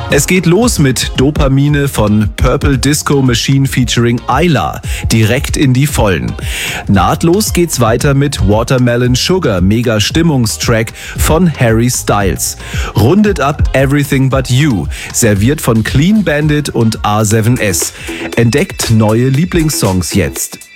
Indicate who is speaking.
Speaker 1: Es geht los mit Dopamine von Purple Disco Machine featuring Ayla, direkt in die Vollen. Nahtlos geht's weiter mit Watermelon Sugar, mega Stimmungstrack von Harry Styles. Rundet ab Everything But You, serviert von Clean Bandit und A7S. Entdeckt neue Lieblingssongs jetzt.